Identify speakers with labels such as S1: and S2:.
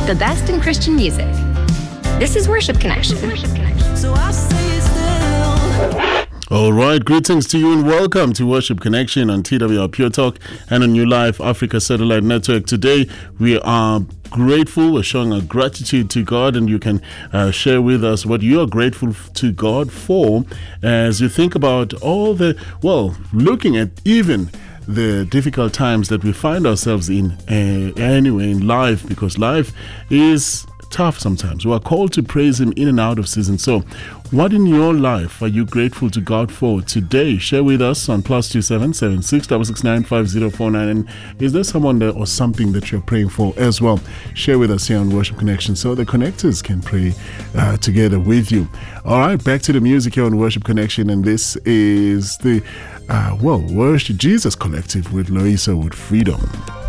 S1: the best in Christian music. This is Worship Connection.
S2: So I say still.
S3: All right, greetings to you and welcome to Worship Connection on TWR Pure Talk and on New Life Africa Satellite Network. Today we are grateful. We're showing our gratitude to God, and you can share with us what you are grateful to God for as you think about all the, looking at even the difficult times that we find ourselves in anyway in life, because life is tough sometimes. We are called to praise Him in and out of season. So what in your life are you grateful to God for today? Share with us on +277 669 5049. And is there someone there or something that you're praying for as well? Share with us here on Worship Connection so the connectors can pray together with you. All right, back to the music here on Worship Connection, and this is the Worship Jesus Collective with Loisa with Freedom.